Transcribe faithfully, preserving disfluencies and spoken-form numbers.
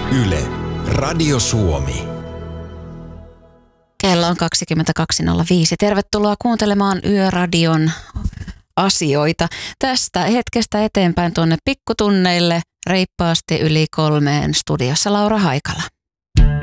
Yle, Radio Suomi. Kello on kaksikymmentäkaksi nolla viisi. Tervetuloa kuuntelemaan Yöradion asioita. Tästä hetkestä eteenpäin tuonne pikkutunneille reippaasti yli kolmeen, studiossa Laura Haikala.